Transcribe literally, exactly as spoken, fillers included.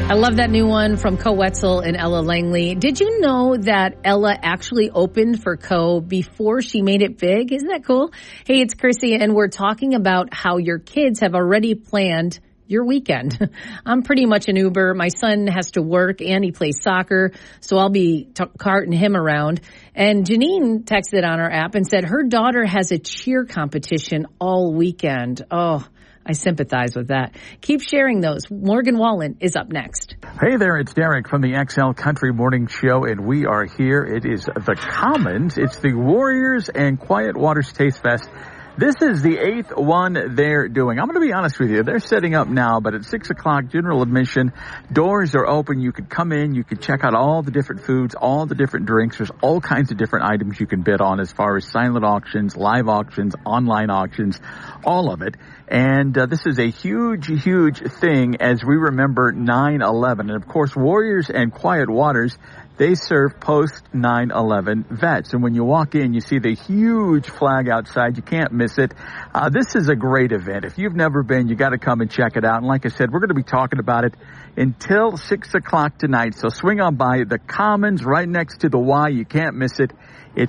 I love that new one from Co Wetzel and Ella Langley. Did you know that Ella actually opened for Co before she made it big? Isn't that cool? Hey, it's Chrissy, and we're talking about how your kids have already planned your weekend. I'm pretty much an Uber. My son has to work and he plays soccer, so I'll be t- carting him around. And Janine texted on our app and said her daughter has a cheer competition all weekend. Oh, I sympathize with that. Keep sharing those. Morgan Wallen is up next. Hey there, it's Derek from the X L Country Morning Show, and we are here. It is the Commons. It's the Warriors and Quiet Waters Taste Fest. This is the eighth one they're doing. I'm going to be honest with you. They're setting up now, but at six o'clock, general admission, doors are open. You could come in. You could check out all the different foods, all the different drinks. There's all kinds of different items you can bid on as far as silent auctions, live auctions, online auctions, all of it. And uh, this is a huge, huge thing as we remember nine eleven. And, of course, Warriors and Quiet Waters, they serve post nine eleven vets. And when you walk in, you see the huge flag outside. You can't miss it. Uh, this is a great event. If you've never been, you got to come and check it out. And like I said, we're going to be talking about it until six o'clock tonight. So swing on by the Commons right next to the Y. You can't miss it.